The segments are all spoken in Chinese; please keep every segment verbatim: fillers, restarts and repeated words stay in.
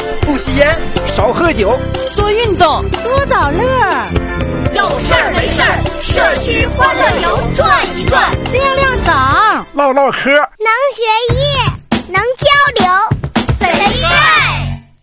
不吸烟，少喝酒， 多运动， 多找乐。 有事儿没事儿，社区欢乐游转一转， 亮亮嗓， 唠唠嗑， 能学艺，能交流， 贼带。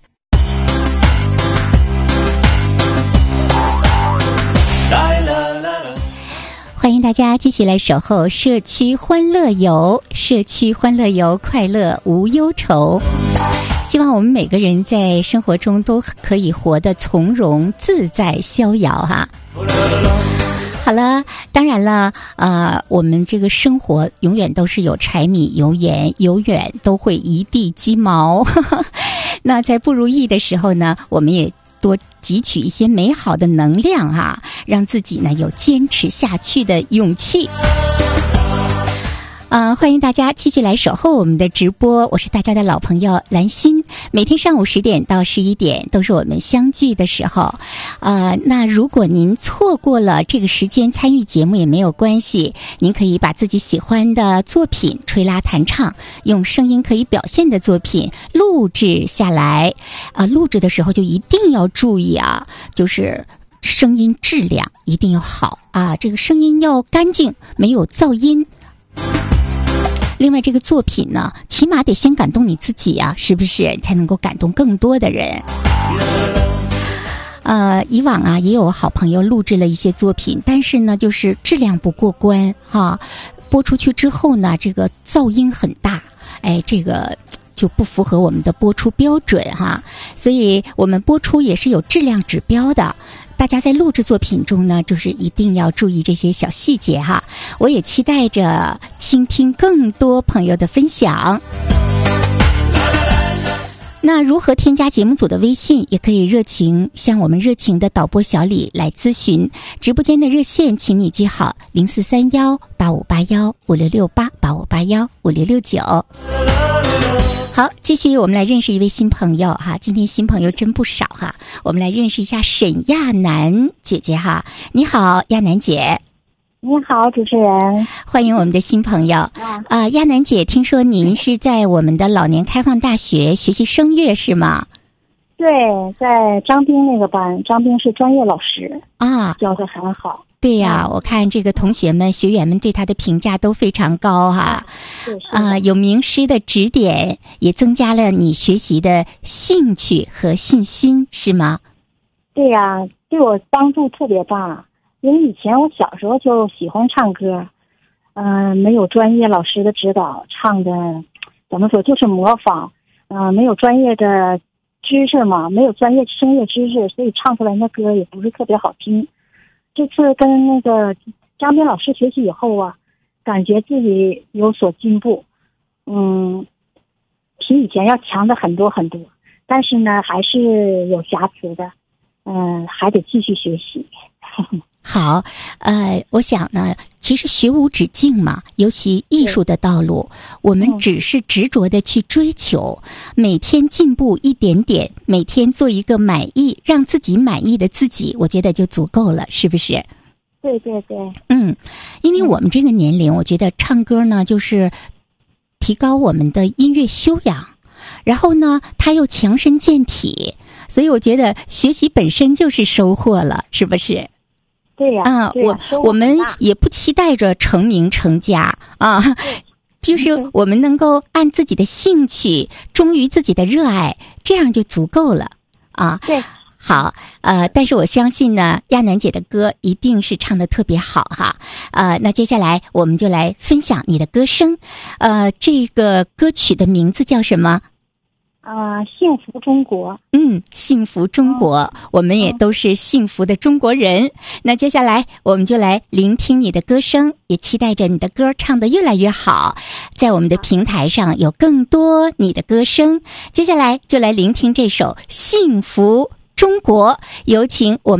欢迎大家继续来守候社区欢乐游，社区欢乐游，快乐无忧愁。希望我们每个人在生活中都可以活得从容自在逍遥哈。好了，当然了，呃，我们这个生活永远都是有柴米油盐，永远都会一地鸡毛。那在不如意的时候呢，我们也多汲取一些美好的能量啊，让自己呢有坚持下去的勇气。呃，欢迎大家继续来守候我们的直播，我是大家的老朋友兰心。每天上午十点到十一点都是我们相聚的时候。呃，那如果您错过了这个时间参与节目也没有关系，您可以把自己喜欢的作品吹拉弹唱，用声音可以表现的作品录制下来。啊、呃，录制的时候就一定要注意啊，就是声音质量一定要好啊，这个声音要干净，没有噪音。另外，这个作品呢，起码得先感动你自己啊，是不是？才能够感动更多的人。呃，以往啊，也有好朋友录制了一些作品，但是呢，就是质量不过关哈。播出去之后呢，这个噪音很大，哎，这个就不符合我们的播出标准哈。所以我们播出也是有质量指标的。大家在录制作品中呢，就是一定要注意这些小细节哈。我也期待着倾听更多朋友的分享。那如何添加节目组的微信，也可以热情向我们热情的导播小李来咨询。直播间的热线请你记好零四三幺八五八幺五六六八八五八幺五六六九。好，继续我们来认识一位新朋友哈，今天新朋友真不少哈，我们来认识一下沈亚楠姐姐哈。你好，亚楠姐。 你好，主持人， 欢迎我们的新朋友。啊、呃，亚楠姐，听说您是在我们的老年开放大学学习声乐是吗？ 对，在张斌那个班，张斌是专业老师啊， 教得很好。 对呀、啊，我看这个同学们、学员们对他的评价都非常高哈。啊、呃，有名师的指点，也增加了你学习的兴趣和信心，是吗？ 对呀、啊，对我帮助特别大。因为以前我小时候就喜欢唱歌，嗯、呃，没有专业老师的指导，唱的怎么说就是模仿，嗯、呃，没有专业的知识嘛，没有专业声乐知识，所以唱出来的歌也不是特别好听。这次跟那个张斌老师学习以后啊，感觉自己有所进步，嗯，比以前要强的很多很多，但是呢，还是有瑕疵的，嗯、呃，还得继续学习。 好，呃，我想呢，其实学无止境嘛，尤其艺术的道路，我们只是执着的去追求，每天进步一点点，每天做一个满意、让自己满意的自己，我觉得就足够了，是不是？ 对对对。 嗯，因为我们这个年龄，我觉得唱歌呢，就是提高我们的音乐修养，然后呢，它又强身健体，所以我觉得学习本身就是收获了，是不是？ 对呀、 啊，我我们也不期待着成名成家啊，就是我们能够按自己的兴趣，忠于自己的热爱，这样就足够了啊。 对， 好，呃，但是我相信呢，亚楠姐的歌一定是唱得特别好哈。呃，那接下来我们就来分享你的歌声，呃，这个歌曲的名字叫什么？ 啊、呃，幸福中国。 嗯，幸福中国、哦，我们也都是幸福的中国人、哦。那接下来我们就来聆听你的歌声，也期待着你的歌唱得越来越好，在我们的平台上有更多你的歌声。接下来就来聆听这首《幸福中国》，有请我们。